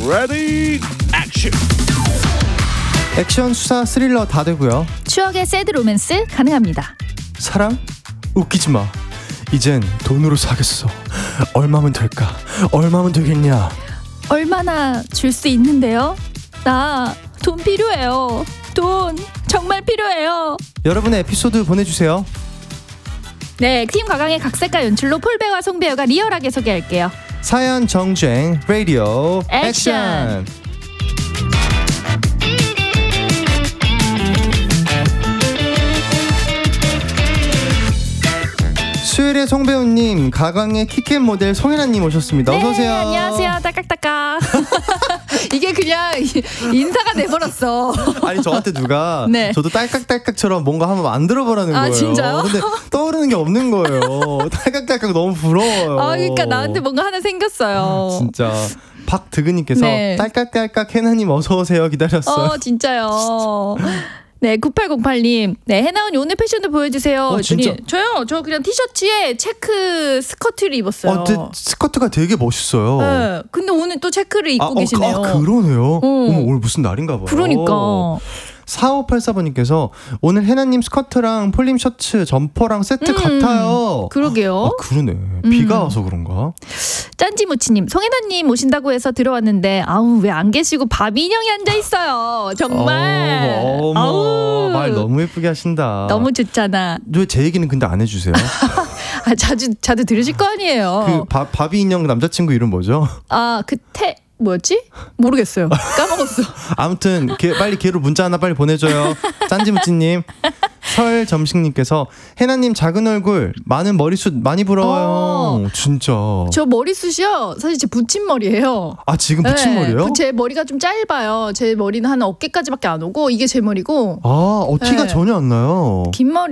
레디 액션. 액션, 수사, 스릴러 다 되고요. 추억의 새드 로맨스 가능합니다. 사랑? 웃기지 마. 이젠 돈으로 사겠어. 얼마면 될까? 얼마면 되겠냐? 얼마나 줄 수 있는데요? 나 돈 필요해요. 돈 정말 필요해요. 여러분의 에피소드 보내주세요. 네, 팀 가강의 각색과 연출로 폴배우와 송배우가 리얼하게 소개할게요. 사연 정주행 라디오 액션. 액션. 수요일에 송배우님, 가강의 키캣 모델 송혜나님 오셨습니다. 네, 어서오세요. 안녕하세요. 딸깍딸깍. 이게 그냥 인사가 돼버렸어. 아니 저한테 누가 네. 저도 딸깍딸깍처럼 뭔가 한번 만들어보라는 거예요. 진짜요? 근데 떠오르는 게 없는 거예요. 딸깍딸깍 너무 부러워요. 그러니까 나한테 뭔가 하나 생겼어요. 진짜 박드근님께서 네. 딸깍딸깍 해나님 어서오세요 기다렸어요. 진짜요. 네, 9808님. 네, 해나언니 오늘 패션도 보여주세요. 진짜? 했더니 저요? 저 그냥 티셔츠에 체크 스커트를 입었어요. 근데 스커트가 되게 멋있어요. 네, 근데 오늘 또 체크를 입고 계시네요. 그러네요. 어머, 오늘 무슨 날인가 봐요. 그러니까. 4584번님께서 오늘 해나님 스커트랑 폴림 셔츠 점퍼랑 세트 같아요. 그러게요. 그러네. 비가 와서 그런가? 짠지무치님, 송혜나님 오신다고 해서 들어왔는데 아우 왜 안 계시고 바비 인형이 앉아 있어요. 정말. 어머, 말 너무 예쁘게 하신다. 너무 좋잖아. 왜 제 얘기는 근데 안 해주세요? 자주 들으실 거 아니에요. 그 바비 인형 남자친구 이름 뭐죠? 뭐였지? 모르겠어요. 까먹었어. 아무튼 빨리 걔로 문자 하나 빨리 보내줘요. 짠지무찌님. 설점식님께서 해나님 작은 얼굴 많은 머리숱 많이 부러워요. 진짜. 저 머리숱이요. 사실 제 붙임머리예요. 지금 붙임머리예요? 제 머리가 좀 짧아요. 제 머리는 한 어깨까지밖에 안 오고 이게 제 머리고. 티가 네. 전혀 안 나요. 긴 머리